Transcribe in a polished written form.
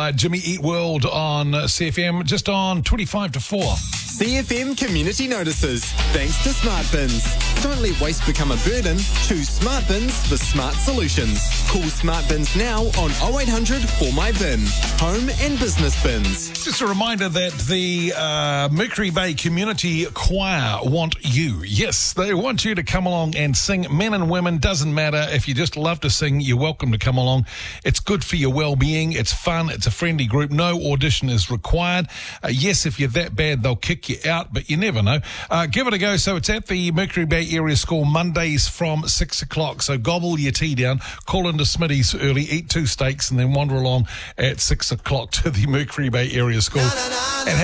Jimmy Eat World on CFM, just on 25 to 4. CFM Community Notices. Thanks to Smart Bins. Don't let waste become a burden. Choose Smart Bins for smart solutions. Call Smart Bins now on 0800 For My Bin. Home and business bins. Just a reminder that the Mercury Bay Community Choir want you. Yes, they want you to come along and sing. Men and women, doesn't matter. If you just love to sing, you're welcome to come along. It's good for your well-being. It's fun. It's a friendly group. No audition is required. Yes, if you're that bad, they'll kick you out, but you never know. Give it a go. So it's at the Mercury Bay Area School Mondays from 6 o'clock. So gobble your tea down, call into Smitty's early, eat 2 steaks, and then wander along at 6 o'clock to the Mercury Bay Area School. And